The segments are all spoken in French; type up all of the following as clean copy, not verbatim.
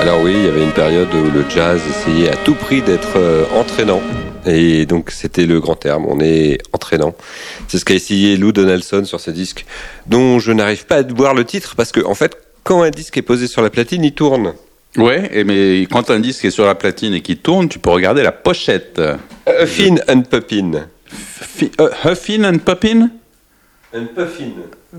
Alors oui, il y avait une période où le jazz essayait à tout prix d'être entraînant. Et donc c'était le grand terme, on est entraînant. C'est ce qu'a essayé Lou Donaldson sur ses disques, dont je n'arrive pas à voir le titre, parce que en fait, quand un disque est posé sur la platine, il tourne. Ouais, mais quand un disque est sur la platine et qu'il tourne, tu peux regarder la pochette. Huffin and Puffin. Huffin and Poppin? And Puffin.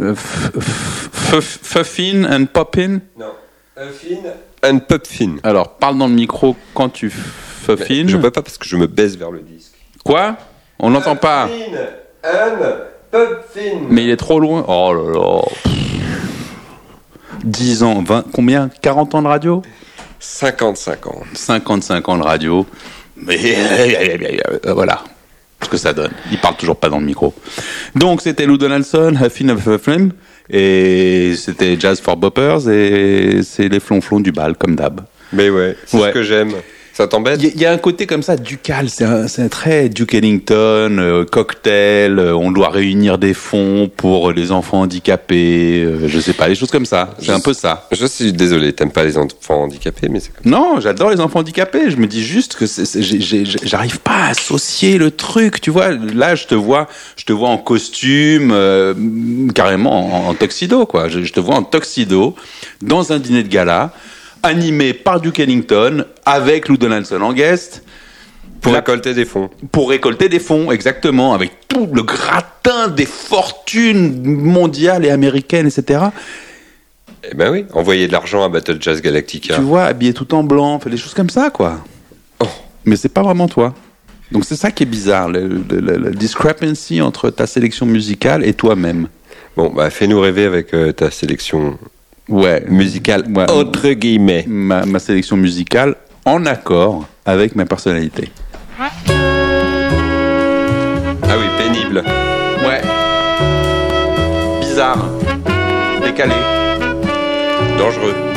Fuffin and Poppin? Non. Huffin and Puffin. Alors, parle dans le micro quand tu fuffines. Je peux pas parce que je me baisse vers le disque. Quoi? On n'entend pas. Huffin and Puffin. Mais il est trop loin. Oh là là. 10 ans, 20, combien? 40 ans de radio? 55 ans. 55 ans de radio. Mais voilà ce que ça donne. Il parle toujours pas dans le micro. Donc c'était Lou Donaldson, Huffin' and Puffin, et c'était Jazz for Boppers, et c'est les flonflons du bal comme d'hab. Mais ouais, c'est ce que j'aime. Ça t'embête? Il y a un côté comme ça ducal, c'est un très Duke Ellington, cocktail, on doit réunir des fonds pour les enfants handicapés, je sais pas, des choses comme ça, c'est un peu ça. Je suis désolé, t'aimes pas les enfants handicapés, mais c'est comme ça. Non, j'adore les enfants handicapés, je me dis juste que j'arrive pas à associer le truc, tu vois, là je te vois en costume, carrément en tuxedo, quoi, je te vois en tuxedo, dans un dîner de gala, animé par Duke Ellington, avec Lou Donaldson en guest. Pour récolter des fonds. Pour récolter des fonds, exactement, avec tout le gratin des fortunes mondiales et américaines, etc. Eh ben oui, envoyer de l'argent à Battle Jazz Galactica. Tu vois, habillé tout en blanc, fait des choses comme ça, quoi. Oh. Mais c'est pas vraiment toi. Donc c'est ça qui est bizarre, le discrepancy entre ta sélection musicale et toi-même. Bon, bah fais-nous rêver avec ta sélection musicale, ouais, entre guillemets. Ma sélection musicale en accord avec ma personnalité. Ah oui, pénible. Ouais. Bizarre. Décalé. Dangereux.